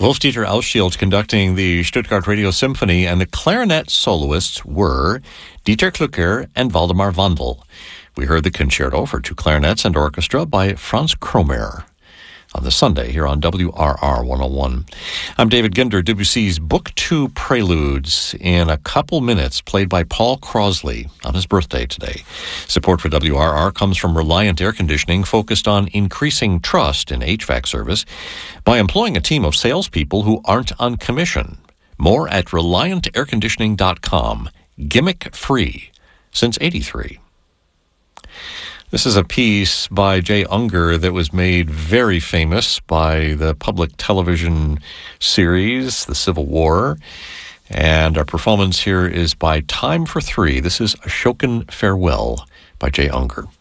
Wolf-Dieter Auschild conducting the Stuttgart Radio Symphony, and the clarinet soloists were Dieter Klucker and Waldemar Wandel. We heard the concerto for two clarinets and orchestra by Franz Kromer on the Sunday here on WRR 101. I'm David Ginder. Debussy's Book 2 Preludes in a couple minutes, played by Paul Crosley on his birthday today. Support for WRR comes from Reliant Air Conditioning, focused on increasing trust in HVAC service by employing a team of salespeople who aren't on commission. More at ReliantAirConditioning.com. Gimmick free since '83. This is a piece by Jay Unger that was made very famous by the public television series, The Civil War. And our performance here is by Time for Three. This is Ashokan Farewell by Jay Unger.